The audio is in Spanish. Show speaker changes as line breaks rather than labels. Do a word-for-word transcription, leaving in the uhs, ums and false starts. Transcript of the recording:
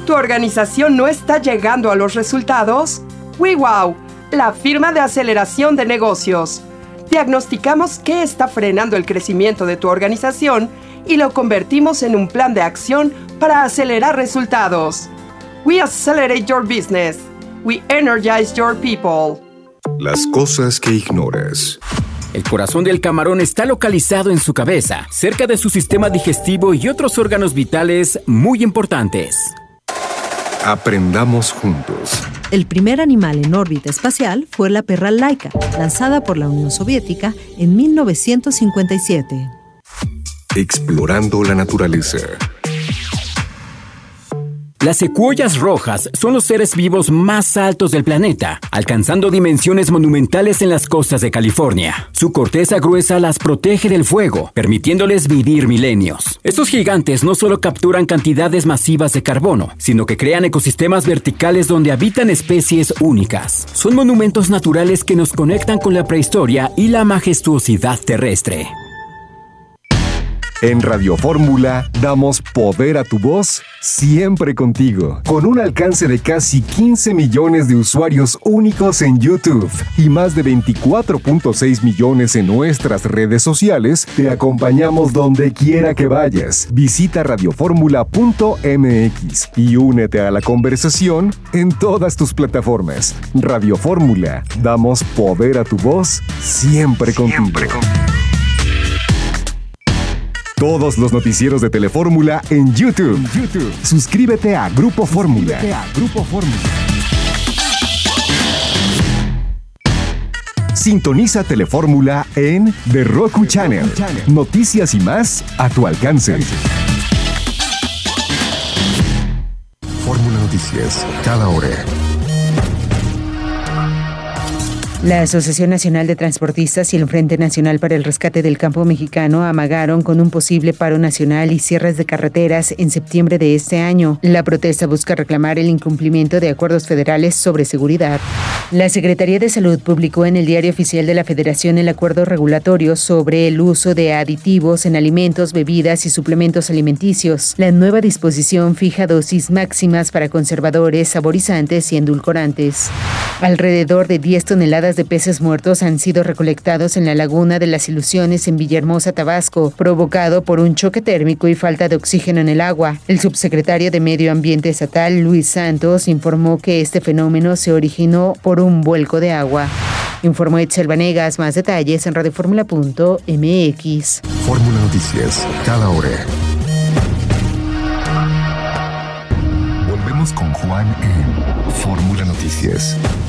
¿Tu organización no está llegando a los resultados? WeWow, la firma de aceleración de negocios. Diagnosticamos qué está frenando el crecimiento de tu organización y lo convertimos en un plan de acción para acelerar resultados. We accelerate your business. We energize your people.
Las cosas que ignoras.
El corazón del camarón está localizado en su cabeza, cerca de su sistema digestivo y otros órganos vitales muy importantes.
Aprendamos juntos.
El primer animal en órbita espacial fue la perra Laika, lanzada por la Unión Soviética en mil novecientos cincuenta y siete.
Explorando la naturaleza.
Las secuoyas rojas son los seres vivos más altos del planeta, alcanzando dimensiones monumentales en las costas de California. Su corteza gruesa las protege del fuego, permitiéndoles vivir milenios. Estos gigantes no solo capturan cantidades masivas de carbono, sino que crean ecosistemas verticales donde habitan especies únicas. Son monumentos naturales que nos conectan con la prehistoria y la majestuosidad terrestre.
En Radio Fórmula damos poder a tu voz siempre contigo, con un alcance de casi quince millones de usuarios únicos en YouTube y más de veinticuatro punto seis millones en nuestras redes sociales. Te acompañamos donde quiera que vayas. Visita radioformula punto m x y únete a la conversación en todas tus plataformas. Radio Fórmula, damos poder a tu voz siempre contigo. Siempre contigo. Todos los noticieros de Telefórmula en YouTube. YouTube. Suscríbete a Grupo Fórmula. Grupo Fórmula. Sintoniza Telefórmula en The Roku Channel. Noticias y más a tu alcance.
Fórmula Noticias, cada hora.
La Asociación Nacional de Transportistas y el Frente Nacional para el Rescate del Campo Mexicano amagaron con un posible paro nacional y cierres de carreteras en septiembre de este año. La protesta busca reclamar el incumplimiento de acuerdos federales sobre seguridad. La Secretaría de Salud publicó en el Diario Oficial de la Federación el acuerdo regulatorio sobre el uso de aditivos en alimentos, bebidas y suplementos alimenticios. La nueva disposición fija dosis máximas para conservadores, saborizantes y endulcorantes. Alrededor de diez toneladas de peces muertos han sido recolectados en la Laguna de las Ilusiones en Villahermosa, Tabasco, provocado por un choque térmico y falta de oxígeno en el agua. El subsecretario de Medio Ambiente Estatal, Luis Santos, informó que este fenómeno se originó por un vuelco de agua. Informó Etzel Vanegas. Más detalles en radioformula punto m x.
Fórmula Noticias, cada hora. Volvemos con Juan en Fórmula Noticias.